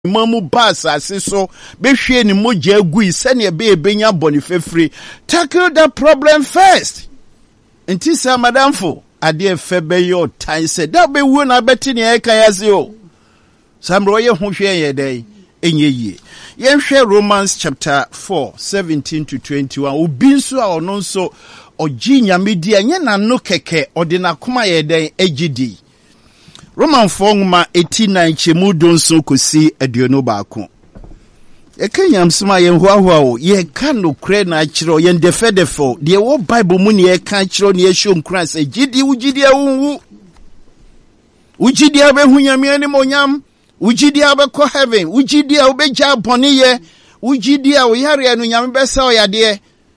mamu bas asiso be hwe ni moja agui sene be benya bonifefri. Tackle that problem first. Nti sa madamfo ade febe yo time said that be wo na beti ne eka yase o. Samro ye ho hwe ye dai enye yie. Yen hwe Romans chapter 4:17 to 21. Obi nso a ono nso oji nyame di anye na no keke ode na koma ye dai agidi. Roman 4:89 chemu donso kosi aduonu baako. E kanyam sma ye hwahwa o ye ka no kre na akiro ye ndefedefo de wo bible mu ne ye ka akiro ne ye show Christ agidi ugidi awunwu ugidi abehu nyame ani monyam ugidi abekọ heaven ugidi a obeja boni ye ugidi a oyare anu nyame besa oyade.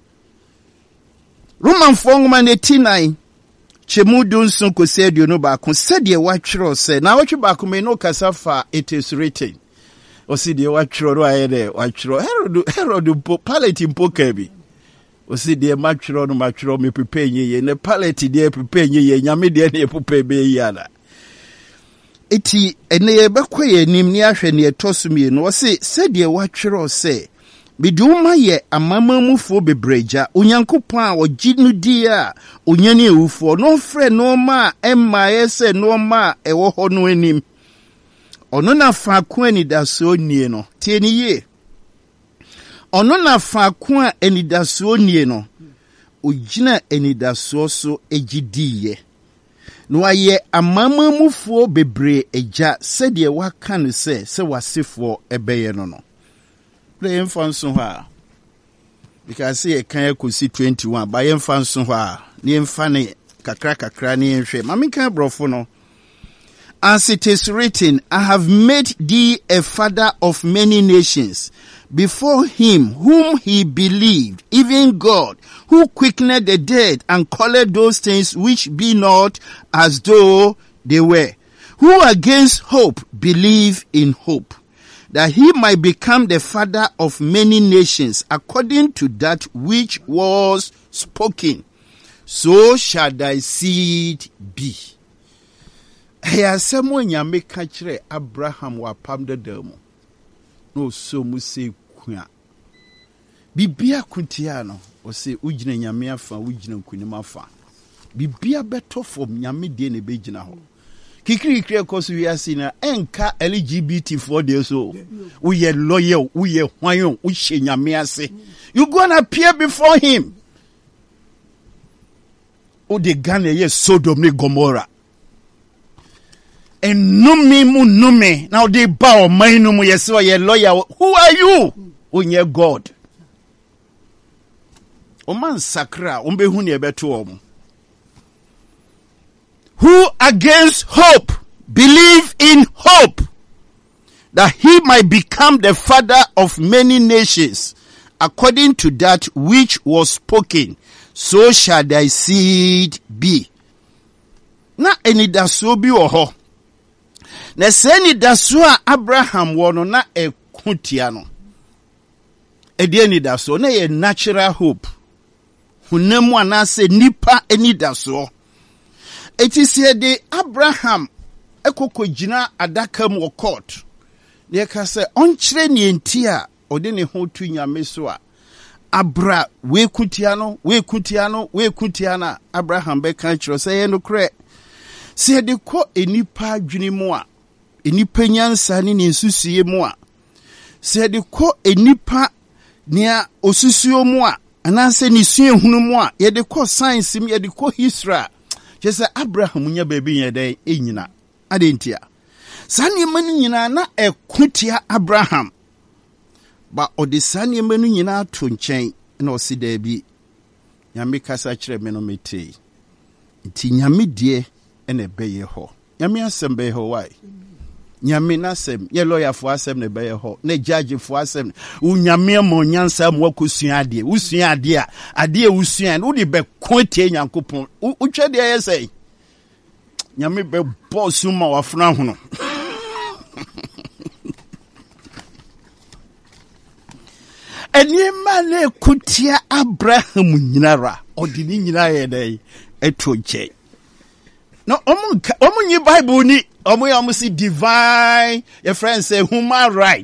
Roman 4:89 chemu donso kosi aduonu baako sede watwiro se na watwe baako me no kasafa it is written. Osi de watwiro ro ayede watwiro Herod po palette mpoka bi osi de matwiro me prepare ye ne palette de prepare ye nyame de ne prepare be yala eti ene ye bekoye nim ni ahwe ne etosumie no osi se de watwiro se biduma ye amamamufo bebreja onyankopon a oginu di a onyane ewufo no frɛ no ma emma yese no ma ewo ho no anim. Ono na faako anidaso nie no tieni ye ono na faako a anidaso nie no ogina anidaso so egidiye no aye amamamufuo bebre eja sede waka no se wasefo ebeye no no play mfanso ha because ye kan ekosi 21 ba ye mfanso ha ne mfa ne kakra ne nhwe maminka brofo no. As it is written, I have made thee a father of many nations, before him whom he believed, even God, who quickened the dead and called those things which be not as though they were, who against hope believe in hope, that he might become the father of many nations, according to that which was spoken. So shall thy seed be. Eya semo nyame ka kire Abraham wa pam dedamo no so mu se kua bibia kuntia no o se ugina nyame afa ugina kunima afa bibia beto fom nyame de ne begina ho kikiri koso wi asina enka LGBT for de so we ye loyal we ye hwan wo hye nyame ase you gonna appear before him o de Ghana ye Sodom ne Gomorrah. And nume now they bow mainum yes ye lawyer. Who are you? Onye God. Oman sakra umbe huni ebetu. Who against hope believe in hope, that he might become the father of many nations, according to that which was spoken, so shall thy seed be. Na enidaso bi oho. Na seni daso a Abraham wono na ekutia no. Ede ni daso na ye natural hope. Hunemu anase nipa eni daso. Eti se de Abraham ekoko jina adaka mu court. Ne ka se onkyere ne enti a ode ne ho tu nyame so a abra we kutia na Abraham be kan kyero se ye no kre. Se de ko enipa adwene mu a enipa nyansa ne nsusuye mu a se de ko enipa nia osusuo mu a anase ne sue hunu mu a ye de ko science mu ye de ko history chese Abraham nya baby ye den enyina adentia sane manu nyina na ekutia Abraham ba ode sane manu nyina to nchen na osida bi nyame kasa kire me no mete nti nyame die ene beye ho nyame asem beye ho why nyame nasem ye lawyer fo asem ne beye ho ne judge fo asem unyame mo nyansa mo akosua ade usua ade a ade usua no de be kontie nyankopon utwe de yesai nyame be boss ma wafuna hono eni mane kutia Abraham nyinara odini nyina ye dai eto nche no omunyi bible ni Omo si divine, your friend say human right.